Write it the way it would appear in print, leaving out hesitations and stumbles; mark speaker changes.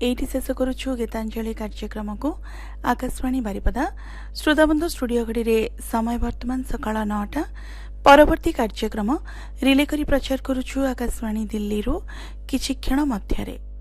Speaker 1: एठी शेष करुछु गीतांजलि कार्यक्रम को। आकाशवाणी बारिपदा श्रोताबंधु स्टूडियो घड़ी रे समय वर्तमान सकाळ 9टा। परवर्ती कार्यक्रम रिले करी प्रचार करुछु आकाशवाणी दिल्ली रो किछि क्षण मध्यरे।